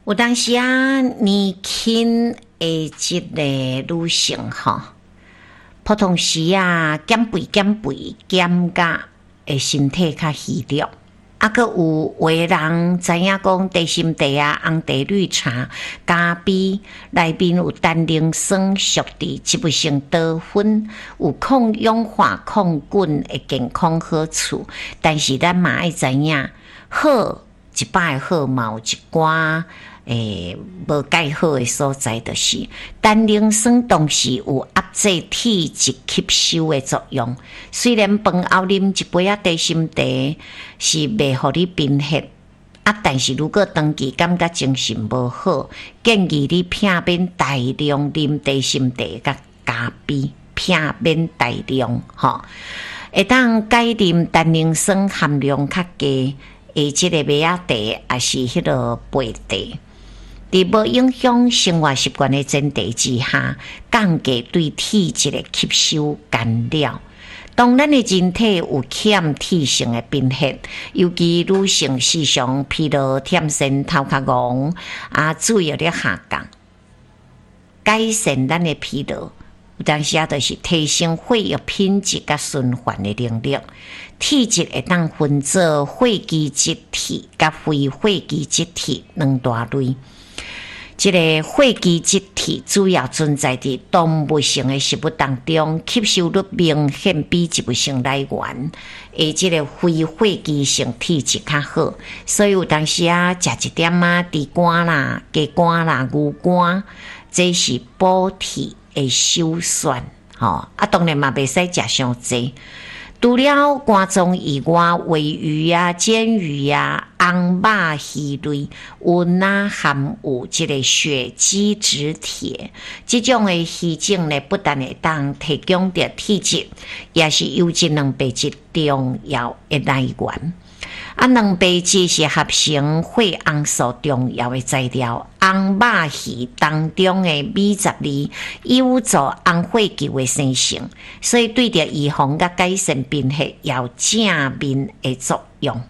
有当时啊，年轻的这个女性吼，普通时啊，减肥减甲的身体较虚弱。阁有的人知影讲地心茶啊、红茶、绿茶、咖啡内面有单宁酸、熟地、植物性多酚，有抗氧化、抗菌的健康好处。但是咱嘛爱知影，好一摆好嘛有一寡无介好的所在，就是单宁酸同时有压制体质吸收的作用。虽然饭后啉一杯地心茶是袂互你贫血但是如果长期感觉精神无好，建议你避免大量啉地心茶甲咖啡，避免大量会当改啉单宁酸含量较低的即个麦仔茶，也是迄个白茶。伫无影响生活习惯的前提之下，降低对体质的吸收干扰。当咱的人体有欠体性的贫血，尤其女性时常疲劳、忝身、头壳晕注意力下降，改善咱的疲劳，有当时就是提升血液品质甲循环的能力。体质会当分做血基质体甲非血基质体两大类。这个血基质体主要存在伫动物性的食物当中，吸收率明显比植物性来源的这个非血基性体质较好，所以有当时食一点猪肝啦、鸡肝啦、牛肝，这是补体的首选当然嘛袂使食伤济。除了肝脏以外，鲔鱼煎鱼红肉鱼类，含有这个血基质铁，这种的鱼种呢，不但会当提供着体质，也是优质蛋白质重要的来源。蛋白质是合成血红素重要的材料，红肉鱼当中的米12有助红血球的生成，所以对着预防甲改善贫血有正面的作用。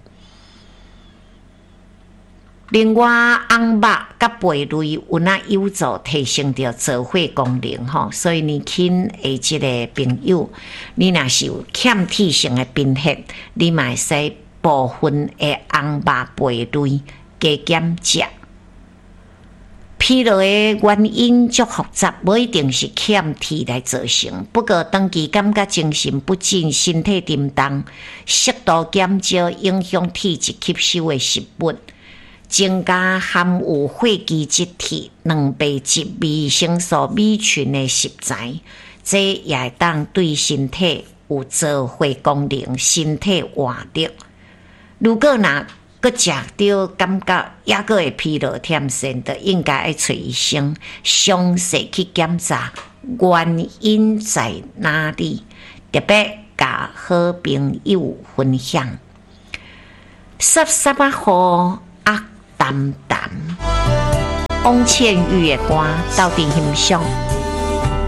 另外，红肉甲贝类有助提升着造血功能所以年轻的这个朋友，你若是有欠体性的贫血，你嘛会使部分的红肉贝类加减食。疲劳的原因足复杂，无一定是欠铁来造成。不过，长期感觉精神不振、身体沉重，适度减少影响体质吸收的食物，增加含有血基质体、蛋白质、维生素、米群的食材，这也会当对身体有造血功能、身体活力。如果搁食到感觉也搁会疲劳忝身，就应该爱找医生详细去检查原因在哪里，特别甲好朋友分享。沙沙啊好淡淡，汪倩玉的歌到底欣赏。